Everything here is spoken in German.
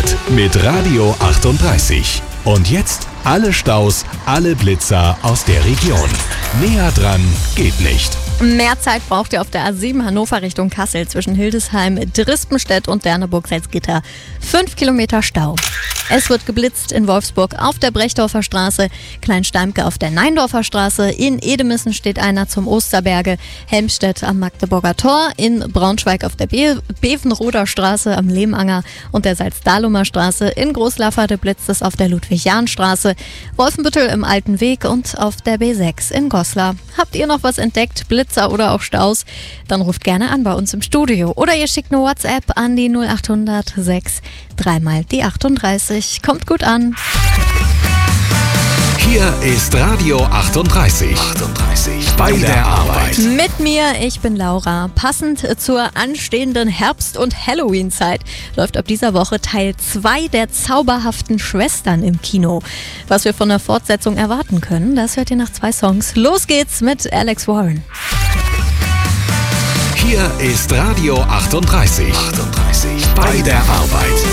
Autofahrt mit Radio 38. Und jetzt alle Staus, alle Blitzer aus der Region. Näher dran geht nicht. Mehr Zeit braucht ihr auf der A7 Hannover Richtung Kassel zwischen Hildesheim, Drispenstedt und Derneburg-Salzgitter. 5 Kilometer Stau. Es wird geblitzt in Wolfsburg auf der Brechdorfer Straße, Kleinsteimke auf der Neindorfer Straße, in Edemissen steht einer zum Osterberge, Helmstedt am Magdeburger Tor, in Braunschweig auf der Bevenroder Straße am Lehmanger und der Salzdahlumer Straße, in Großlafferte blitzt es auf der Ludwig-Jahn-Straße, Wolfenbüttel im Alten Weg und auf der B6 in Goslar. Habt ihr noch was entdeckt, Blitzer oder auch Staus? Dann ruft gerne an bei uns im Studio oder ihr schickt eine WhatsApp an die 0800 6 3 mal die 38. Kommt gut an. Hier ist Radio 38. Bei der Arbeit. Mit mir, ich bin Laura. Passend zur anstehenden Herbst- und Halloween-Zeit läuft ab dieser Woche Teil 2 der zauberhaften Schwestern im Kino. Was wir von der Fortsetzung erwarten können, das hört ihr nach 2 Songs. Los geht's mit Alex Warren. Hier ist Radio 38. Bei der Arbeit.